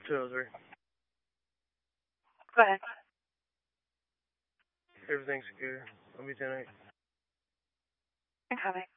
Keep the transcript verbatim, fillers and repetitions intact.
two oh three. Go ahead. Everything's good. I'll be ten eight. I'm coming.